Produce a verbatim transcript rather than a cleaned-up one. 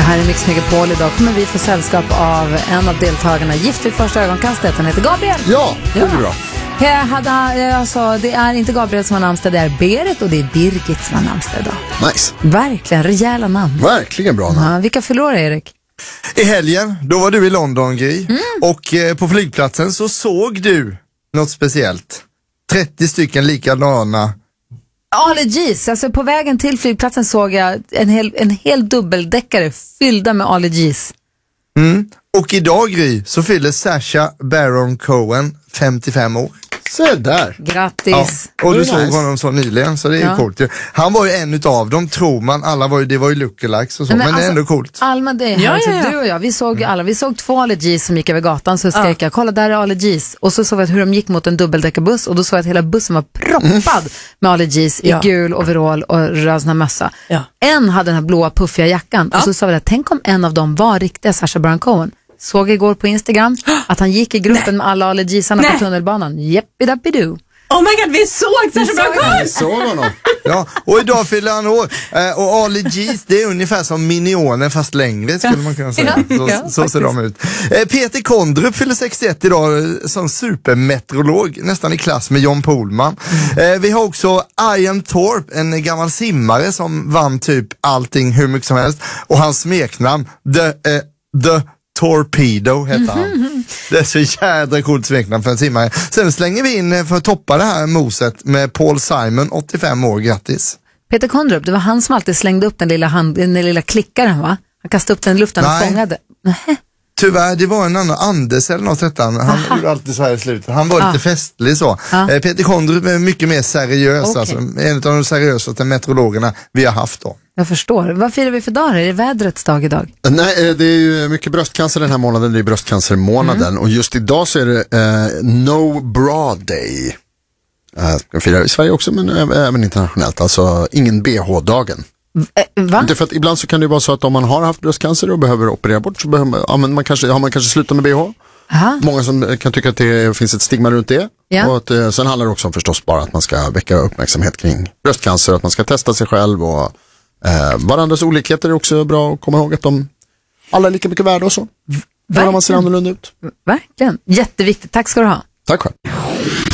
här är Mix Megapol. Idag kommer vi få sällskap av en av deltagarna, gift vid första ögonkastet. Han heter Gabriel. Ja, det är ja. bra. Jag hade, alltså, det är inte Gabriel som har namnsdag, det är Berit och det är Birgit som har namnsdag idag. Nice. Verkligen, rejäla namn. Verkligen bra namn. Ja, vilka förlorar Erik? I helgen, då var du i London, Gry. Mm. Och eh, på flygplatsen så såg du något speciellt. trettio stycken likadana. Ali G's, alltså på vägen till flygplatsen såg jag en hel, en hel dubbeldäckare fyllda med Ali G's. Mm. Och idag, Gry, så fyller Sacha Baron Cohen femtiofem år. Så där. Grattis. Ja, och du såg nice. honom så nyligen, så det är ja. coolt. Han var ju en utav dem, tror man. Alla var ju, det var ju lookalikes och så, men, men alltså, det är ändå coolt. Alma, det är här, ja, ja, ja. Du och jag, vi såg alla, vi såg två Ali G's som gick över gatan, så skrek ja. jag, kolla där är Ali G's. Och så såg jag hur de gick mot en dubbeldäckarbuss, och då såg jag att hela bussen var proppad mm. med Ali G's i ja. gul overall och rösna mössa. Ja. En hade den här blåa puffiga jackan, ja. och så sa vi att tänk om en av dem var riktiga Sacha Baron Cohen. Såg igår på Instagram att han gick i gruppen Nej. med alla Ali G's på tunnelbanan. Jeppidappidu. Oh my god, vi såg Sacha Baron Cohen! Vi såg honom. Ja, och idag fyller han år. Eh, och Ali G's, det är ungefär som Minionen fast längre, skulle man kunna säga. Så, ja, så ser de ut. Eh, Peter Kondrup fyller sextioett idag som supermeteorolog, nästan i klass med John Pohlman. Eh, vi har också Ian Thorpe, en gammal simmare som vann typ allting hur mycket som helst. Och hans smeknamn, The... Eh, the Torpedo heter han. Mm-hmm. Det är så jädra coolt smeknamn för en simmare. Sen slänger vi in för att toppa det här moset med Paul Simon, åttiofem år, grattis. Peter Kondrup, det var han som alltid slängde upp den lilla, hand, den lilla klickaren, va? Han kastade upp den i luften och fångade. Nej. Tyvärr, det var en annan Anders eller något hetan. Han Aha. gjorde alltid så här i slutet. Han var ah. lite festlig så. Ah. Eh, Peter Kondrup är mycket mer seriös. Okay. Alltså, en av de seriösaste meteorologerna vi har haft då. Jag förstår. Vad firar vi för dag? Är det vädrets dag idag? Nej, det är ju mycket bröstcancer den här månaden. Det är bröstcancermånaden. Mm. Och just idag så är det eh, No Bra Day. Eh, jag firar i Sverige också, men även internationellt. Alltså ingen B H-dagen. Va? Inte för att ibland så kan det vara så att om man har haft bröstcancer och behöver operera bort så behöver, ja, men man kanske, har man kanske slutat med B H. Aha. Många som kan tycka att det finns ett stigma runt det. Ja. Och att, eh, sen handlar det också om förstås bara att man ska väcka uppmärksamhet kring bröstcancer, att man ska testa sig själv och eh, varandras olikheter är också bra att komma ihåg att de alla är lika mycket värda och så. Bara man ser annorlunda ut. Verkligen. Jätteviktigt. Tack ska du ha. Tack själv.